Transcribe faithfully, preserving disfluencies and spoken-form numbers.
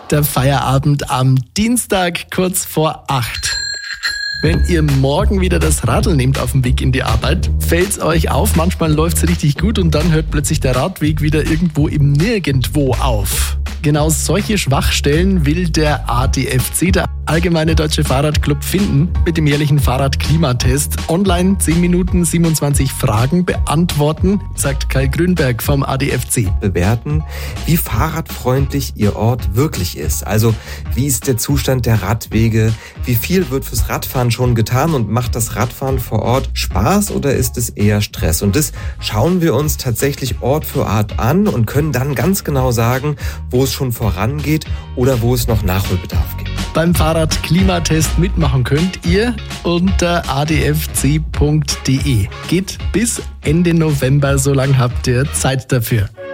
Der Feierabend am Dienstag kurz vor acht. Wenn ihr morgen wieder das Radl nehmt auf dem Weg in die Arbeit, fällt's euch auf, manchmal läuft's richtig gut und dann hört plötzlich der Radweg wieder irgendwo im Nirgendwo auf. Genau solche Schwachstellen will der A D F C, der Allgemeine Deutsche Fahrradclub, finden mit dem jährlichen Fahrradklimatest. Online zehn Minuten siebenundzwanzig Fragen beantworten, sagt Kai Grünberg vom A D F C. Bewerten, wie fahrradfreundlich Ihr Ort wirklich ist. Also wie ist der Zustand der Radwege, wie viel wird fürs Radfahren schon getan und macht das Radfahren vor Ort Spaß oder ist es eher Stress? Und das schauen wir uns tatsächlich Ort für Ort an und können dann ganz genau sagen, wo es schon vorangeht oder wo es noch Nachholbedarf gibt. Beim Fahrradklimatest mitmachen könnt ihr unter a d f c punkt d e. Geht bis Ende November, so lange habt ihr Zeit dafür.